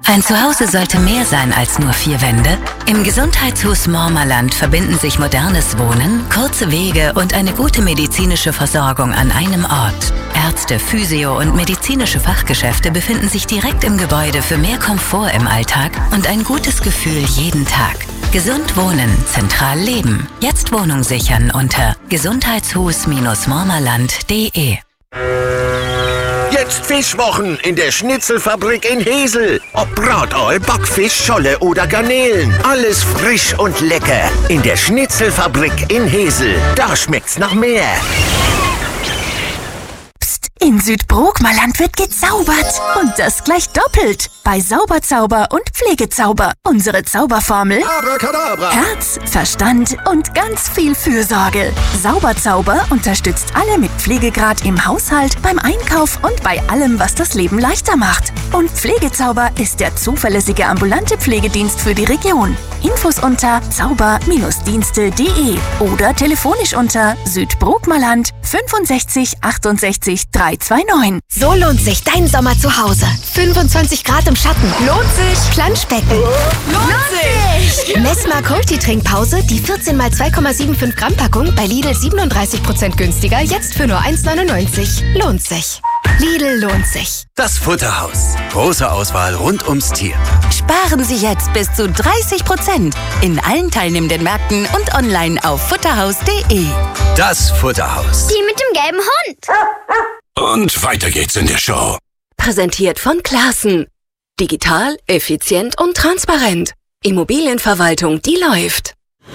Ein Zuhause sollte mehr sein als nur 4 Wände. Im Gesundheitshus Mormerland verbinden sich modernes Wohnen, kurze Wege und eine gute medizinische Versorgung an einem Ort. Ärzte, Physio- und medizinische Fachgeschäfte befinden sich direkt im Gebäude für mehr Komfort im Alltag und ein gutes Gefühl jeden Tag. Gesund wohnen, zentral leben. Jetzt Wohnung sichern unter gesundheitshus-mormerland.de. Jetzt Fischwochen in der Schnitzelfabrik in Hesel. Ob Brataal, Backfisch, Scholle oder Garnelen. Alles frisch und lecker. In der Schnitzelfabrik in Hesel. Da schmeckt's nach mehr. In Südbrookmerland wird gezaubert. Und das gleich doppelt. Bei Sauberzauber und Pflegezauber. Unsere Zauberformel: Abracadabra. Herz, Verstand und ganz viel Fürsorge. Sauberzauber unterstützt alle mit Pflegegrad im Haushalt, beim Einkauf und bei allem, was das Leben leichter macht. Und Pflegezauber ist der zuverlässige ambulante Pflegedienst für die Region. Infos unter zauber-dienste.de oder telefonisch unter Südbrookmerland 65 68 329. So lohnt sich dein Sommer zu Hause. 25 Grad im Schatten. Lohnt sich. Planschbecken. Lohnt sich. Messmer Multi-Trinkpause, die 14 x 2,75 Gramm Packung bei Lidl 37% günstiger, jetzt für nur 1,99. Lohnt sich. Lidl lohnt sich. Das Futterhaus. Große Auswahl rund ums Tier. Sparen Sie jetzt bis zu 30% in allen teilnehmenden Märkten und online auf futterhaus.de. Das Futterhaus. Die mit dem gelben Hund. Und weiter geht's in der Show. Präsentiert von Classen. Digital, effizient und transparent. Immobilienverwaltung, die läuft.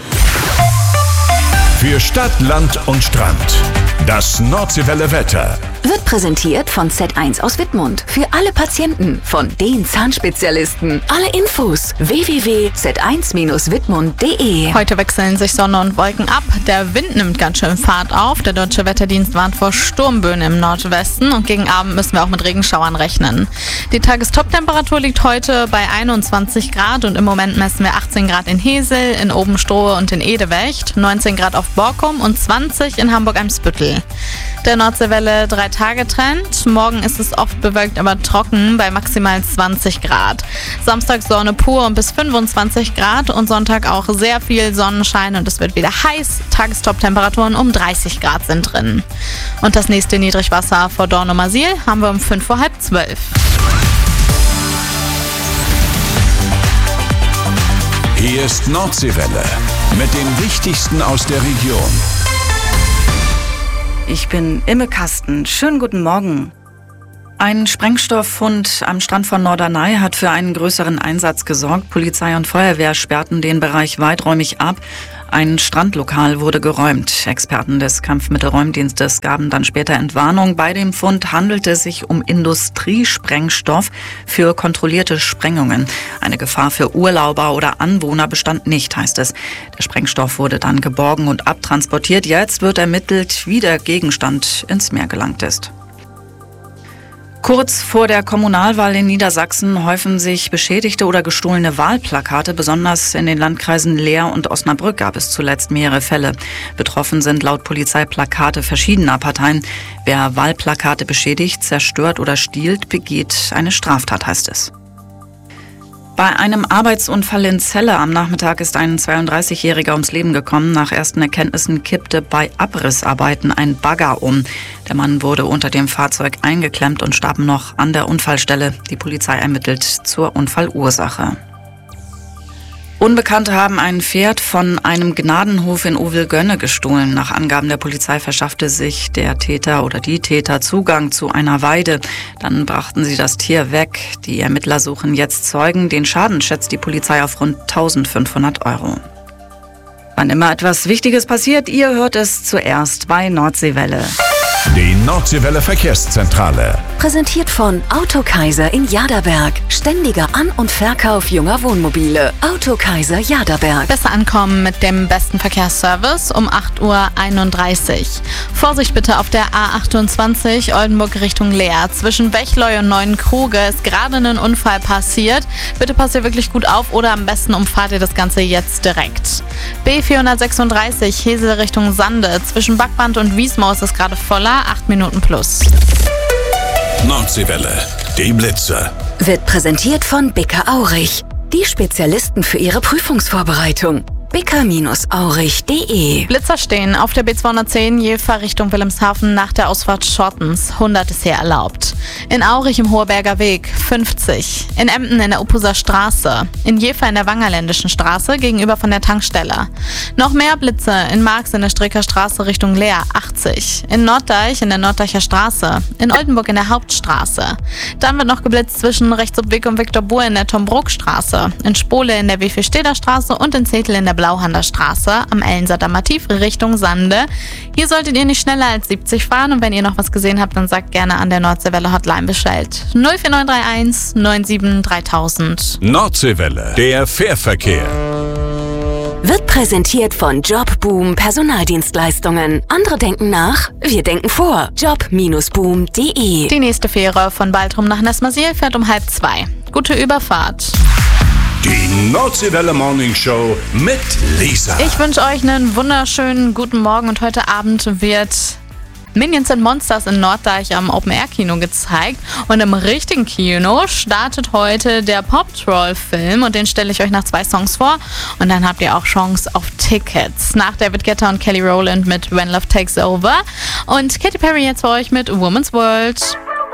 Für Stadt, Land und Strand. Das Nordseewelle Wetter. Wird präsentiert von Z1 aus Wittmund. Für alle Patienten von den Zahnspezialisten. Alle Infos www.z1-wittmund.de. Heute wechseln sich Sonne und Wolken ab. Der Wind nimmt ganz schön Fahrt auf. Der Deutsche Wetterdienst warnt vor Sturmböen im Nordwesten. Und gegen Abend müssen wir auch mit Regenschauern rechnen. Die Tagestoptemperatur liegt heute bei 21 Grad. Und im Moment messen wir 18 Grad in Hesel, in Obenstrohe und in Edewecht, 19 Grad auf Borkum und 20 in Hamburg-Eimsbüttel. Der Nordseewelle 3-Tage-Trend. Morgen ist es oft bewölkt, aber trocken bei maximal 20 Grad. Samstag Sonne pur und bis 25 Grad und Sonntag auch sehr viel Sonnenschein und es wird wieder heiß. Tagestop-Temperaturen um 30 Grad sind drin. Und das nächste Niedrigwasser vor Dornumersiel haben wir um 11:55. Hier ist Nordseewelle mit dem Wichtigsten aus der Region. Ich bin Imme Kasten. Schönen guten Morgen. Ein Sprengstofffund am Strand von Norderney hat für einen größeren Einsatz gesorgt. Polizei und Feuerwehr sperrten den Bereich weiträumig ab. Ein Strandlokal wurde geräumt. Experten des Kampfmittelräumdienstes gaben dann später Entwarnung. Bei dem Fund handelte es sich um Industriesprengstoff für kontrollierte Sprengungen. Eine Gefahr für Urlauber oder Anwohner bestand nicht, heißt es. Der Sprengstoff wurde dann geborgen und abtransportiert. Jetzt wird ermittelt, wie der Gegenstand ins Meer gelangt ist. Kurz vor der Kommunalwahl in Niedersachsen häufen sich beschädigte oder gestohlene Wahlplakate. Besonders in den Landkreisen Leer und Osnabrück gab es zuletzt mehrere Fälle. Betroffen sind laut Polizei Plakate verschiedener Parteien. Wer Wahlplakate beschädigt, zerstört oder stiehlt, begeht eine Straftat, heißt es. Bei einem Arbeitsunfall in Celle am Nachmittag ist ein 32-Jähriger ums Leben gekommen. Nach ersten Erkenntnissen kippte bei Abrissarbeiten ein Bagger um. Der Mann wurde unter dem Fahrzeug eingeklemmt und starb noch an der Unfallstelle. Die Polizei ermittelt zur Unfallursache. Unbekannte haben ein Pferd von einem Gnadenhof in Ovelgönne gestohlen. Nach Angaben der Polizei verschaffte sich der Täter oder die Täter Zugang zu einer Weide. Dann brachten sie das Tier weg. Die Ermittler suchen jetzt Zeugen. Den Schaden schätzt die Polizei auf rund 1.500 €. Wann immer etwas Wichtiges passiert, ihr hört es zuerst bei Nordseewelle. Die Nordseewelle Verkehrszentrale. Präsentiert von Autokaiser in Jaderberg. Ständiger An- und Verkauf junger Wohnmobile. Autokaiser Jaderberg. Besser ankommen mit dem besten Verkehrsservice um 8:31 Uhr. Vorsicht bitte auf der A28 Oldenburg Richtung Leer. Zwischen Bechleu und Neuenkruge ist gerade ein Unfall passiert. Bitte passt ihr wirklich gut auf oder am besten umfahrt ihr das Ganze jetzt direkt. B436 Hesel Richtung Sande. Zwischen Backband und Wiesmoor ist es gerade voller. 8 Minuten plus. Nordseewelle, die Blitze. Wird präsentiert von Bicker Aurich. Die Spezialisten für Ihre Prüfungsvorbereitung. bicker-aurich.de. Blitzer stehen auf der B210 Jever Richtung Wilhelmshaven nach der Ausfahrt Schottens. 100 ist hier erlaubt. In Aurich im Hoheberger Weg 50. In Emden in der Uppuser Straße. In Jever in der Wangerländischen Straße gegenüber von der Tankstelle. Noch mehr Blitze in Marx in der Stricker Straße Richtung Leer 80. In Norddeich in der Norddeicher Straße. In Oldenburg in der Hauptstraße. Dann wird noch geblitzt zwischen Rechtsubweg und Viktor Buhr in der Tombruck-Straße. In Spole in der Wiefelsteder Straße und in Zetel in der Blauhander Straße am Ellensatter Mativ Richtung Sande. Hier solltet ihr nicht schneller als 70 fahren und wenn ihr noch was gesehen habt, dann sagt gerne an der Nordseewelle Hotline Bescheid. 04931 97 3000. Nordseewelle, der Fährverkehr. Wird präsentiert von Jobboom Personaldienstleistungen. Andere denken nach, wir denken vor. Job-boom.de. Die nächste Fähre von Baltrum nach Nesmasil fährt um 1:30. Gute Überfahrt. Die Nordseewelle Morning Show mit Lisa. Ich wünsche euch einen wunderschönen guten Morgen und heute Abend wird Minions and Monsters in Norddeich am Open-Air-Kino gezeigt. Und im richtigen Kino startet heute der Pop-Troll-Film und den stelle ich euch nach 2 Songs vor. Und dann habt ihr auch Chance auf Tickets. Nach David Guetta und Kelly Rowland mit When Love Takes Over. Und Katy Perry jetzt für euch mit Woman's World.